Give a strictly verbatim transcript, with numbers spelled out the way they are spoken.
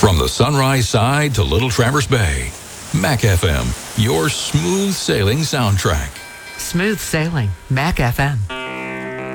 From the Sunrise Side to Little Traverse Bay, Mac F M, your smooth sailing soundtrack. Smooth sailing, Mac F M.